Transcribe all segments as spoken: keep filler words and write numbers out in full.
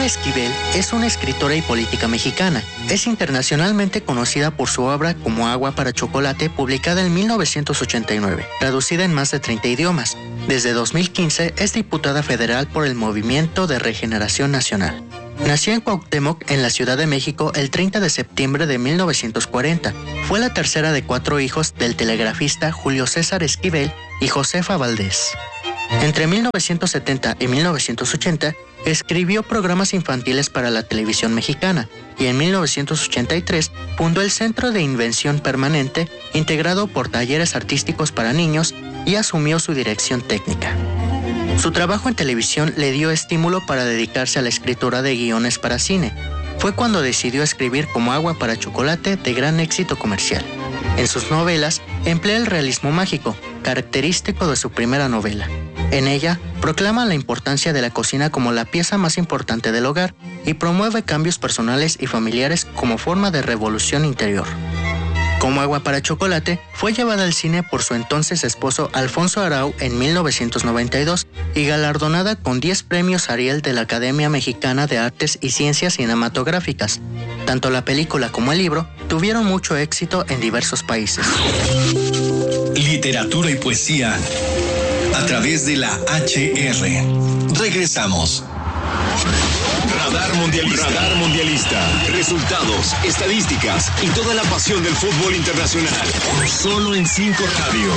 Esquivel es una escritora y política mexicana. Es internacionalmente conocida por su obra Como agua para chocolate, publicada en mil novecientos ochenta y nueve, traducida en más de treinta idiomas. Desde dos mil quince es diputada federal por el Movimiento de Regeneración Nacional. Nació en Cuauhtémoc, en la Ciudad de México, el treinta de septiembre de mil novecientos cuarenta. Fue la tercera de cuatro hijos del telegrafista Julio César Esquivel y Josefa Valdés. Entre mil novecientos setenta y mil novecientos ochenta, escribió programas infantiles para la televisión mexicana y en mil novecientos ochenta y tres fundó el Centro de Invención Permanente, integrado por talleres artísticos para niños, y asumió su dirección técnica. Su trabajo en televisión le dio estímulo para dedicarse a la escritura de guiones para cine. Fue cuando decidió escribir Como agua para chocolate, de gran éxito comercial. En sus novelas emplea el realismo mágico, característico de su primera novela. En ella, proclama la importancia de la cocina como la pieza más importante del hogar y promueve cambios personales y familiares como forma de revolución interior. Como agua para chocolate fue llevada al cine por su entonces esposo Alfonso Arau en mil novecientos noventa y dos y galardonada con diez premios Ariel de la Academia Mexicana de Artes y Ciencias Cinematográficas. Tanto la película como el libro tuvieron mucho éxito en diversos países. Literatura y poesía a través de la H R. Regresamos. Radar Mundialista. Radar Mundialista. Resultados, estadísticas y toda la pasión del fútbol internacional. Solo en cinco Radio.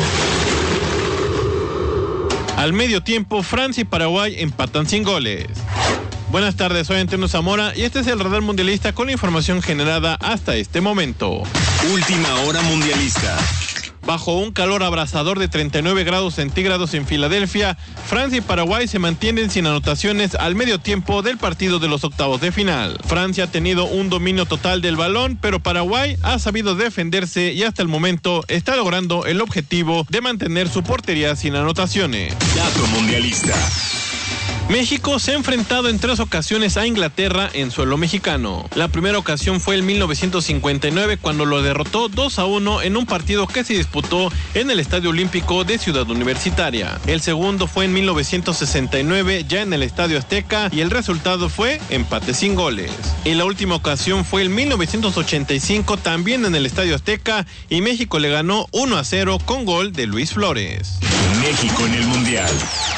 Al medio tiempo, Francia y Paraguay empatan sin goles. Buenas tardes, soy Antonio Zamora y este es el Radar Mundialista con la información generada hasta este momento. Última hora mundialista. Bajo un calor abrasador de treinta y nueve grados centígrados en Filadelfia, Francia y Paraguay se mantienen sin anotaciones al medio tiempo del partido de los octavos de final. Francia ha tenido un dominio total del balón, pero Paraguay ha sabido defenderse y hasta el momento está logrando el objetivo de mantener su portería sin anotaciones. Dato mundialista. México se ha enfrentado en tres ocasiones a Inglaterra en suelo mexicano. La primera ocasión fue en mil novecientos cincuenta y nueve cuando lo derrotó dos a uno en un partido que se disputó en el Estadio Olímpico de Ciudad Universitaria. El segundo fue en mil novecientos sesenta y nueve ya en el Estadio Azteca y el resultado fue empate sin goles. Y la última ocasión fue en mil novecientos ochenta y cinco también en el Estadio Azteca y México le ganó uno a cero con gol de Luis Flores. México en el Mundial.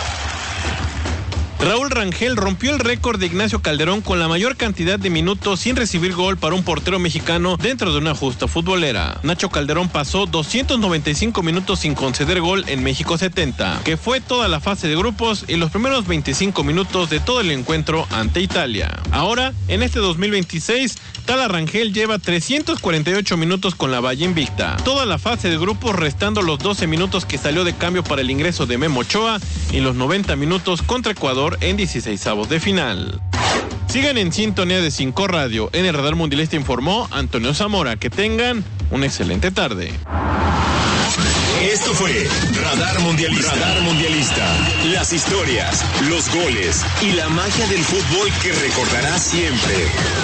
Raúl Rangel rompió el récord de Ignacio Calderón con la mayor cantidad de minutos sin recibir gol para un portero mexicano dentro de una justa futbolera. Nacho Calderón pasó doscientos noventa y cinco minutos sin conceder gol en México setenta, que fue toda la fase de grupos y los primeros veinticinco minutos de todo el encuentro ante Italia. Ahora, en este dos mil veintiséis, Tala Rangel lleva trescientos cuarenta y ocho minutos con la valla invicta. Toda la fase de grupos restando los doce minutos que salió de cambio para el ingreso de Memo Ochoa y los noventa minutos contra Ecuador en dieciseisavos de final. Sigan en sintonía de cinco Radio. En el Radar Mundialista informó Antonio Zamora. Que tengan una excelente tarde. Esto fue Radar Mundialista. Radar Mundialista. Las historias, los goles y la magia del fútbol que recordarás siempre.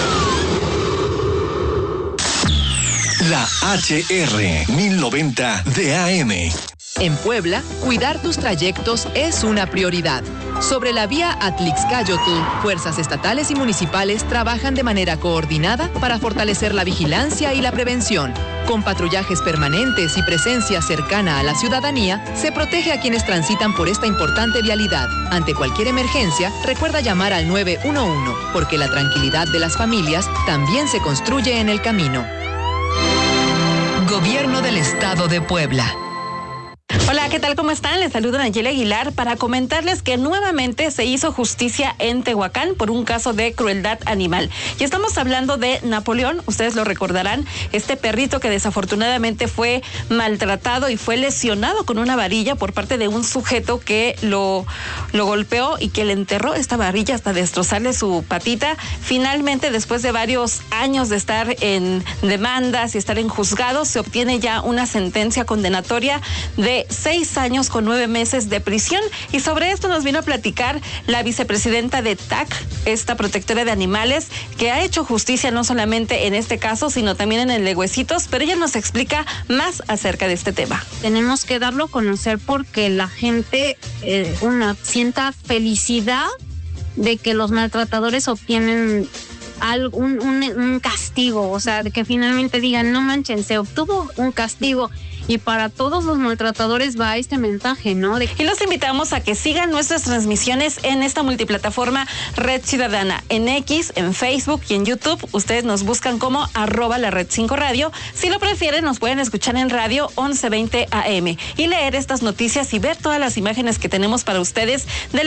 La H R mil noventa de A M. En Puebla, cuidar tus trayectos es una prioridad. Sobre la vía Atlixcáyotl, fuerzas estatales y municipales trabajan de manera coordinada para fortalecer la vigilancia y la prevención. Con patrullajes permanentes y presencia cercana a la ciudadanía, se protege a quienes transitan por esta importante vialidad. Ante cualquier emergencia, recuerda llamar al nueve uno uno, porque la tranquilidad de las familias también se construye en el camino. Gobierno del Estado de Puebla. Hola, ¿qué tal? ¿Cómo están? Les saluda Nayeli Aguilar para comentarles que nuevamente se hizo justicia en Tehuacán por un caso de crueldad animal. Y estamos hablando de Napoleón, ustedes lo recordarán, este perrito que desafortunadamente fue maltratado y fue lesionado con una varilla por parte de un sujeto que lo, lo golpeó y que le enterró esta varilla hasta destrozarle su patita. Finalmente, después de varios años de estar en demandas y estar en juzgados, se obtiene ya una sentencia condenatoria de seis años con nueve meses de prisión. Y sobre esto nos vino a platicar la vicepresidenta de T A C, esta protectora de animales, que ha hecho justicia no solamente en este caso, sino también en el de Huesitos, pero ella nos explica más acerca de este tema. Tenemos que darlo a conocer porque la gente, eh, una, sienta felicidad de que los maltratadores obtienen algún un, un castigo, o sea, de que finalmente digan, no manchen, se obtuvo un castigo. Y para todos los maltratadores va este mensaje, ¿no? De... Y los invitamos a que sigan nuestras transmisiones en esta multiplataforma Red Ciudadana, en X, en Facebook y en YouTube. Ustedes nos buscan como arroba la Red cinco Radio. Si lo prefieren, nos pueden escuchar en radio once veinte A M y leer estas noticias y ver todas las imágenes que tenemos para ustedes de la